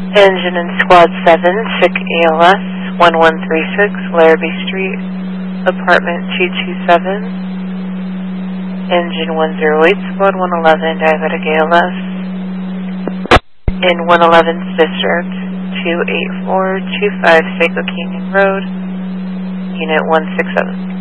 Engine in Squad 7, sick ALS, 1136, Larrabee Street, apartment 227. Engine 108, Squad 111, diabetic ALS, in 111th District, 28425 Seco Canyon Road, Unit 167.